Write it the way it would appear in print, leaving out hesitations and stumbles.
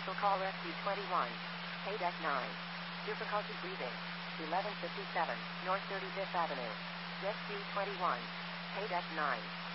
Special call Rescue 21. Deck 9. Difficulty breathing. 1157 North 35th Avenue. Rescue 21. Deck 9.